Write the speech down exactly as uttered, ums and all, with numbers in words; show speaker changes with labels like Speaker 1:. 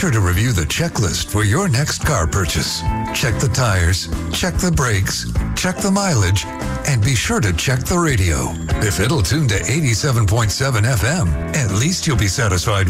Speaker 1: sure to review the checklist for your next car purchase. Check the tires, check the brakes, check the mileage, and be sure to check the radio. If it'll tune to eighty-seven point seven F M, at least you'll be satisfied